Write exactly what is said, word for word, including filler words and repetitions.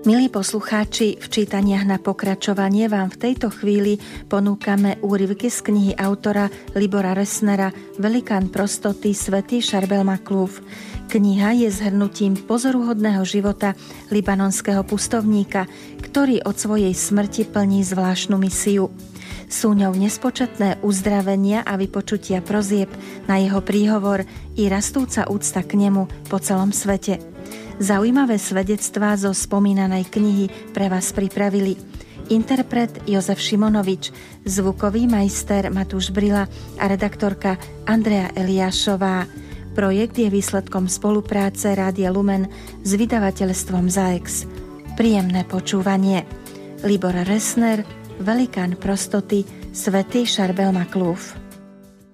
Milí poslucháči, v čítaniach na pokračovanie vám v tejto chvíli ponúkame úryvky z knihy autora Libora Resnera Velikán prostoty svätý Šarbel Maklúf. Kniha je zhrnutím pozoruhodného života libanonského pustovníka, ktorý od svojej smrti plní zvláštnu misiu. Sú ňou nespočetné uzdravenia a vypočutia prozieb na jeho príhovor i rastúca úcta k nemu po celom svete. Zaujímavé svedectvá zo spomínanej knihy pre vás pripravili interpret Jozef Šimonovič, zvukový majster Matúš Brila a redaktorka Andrea Eliášová. Projekt je výsledkom spolupráce Rádia Lumen s vydavateľstvom Zaex. Príjemné počúvanie. Libor Resner, Velikán prostoty, svätý Šarbel Maklúf.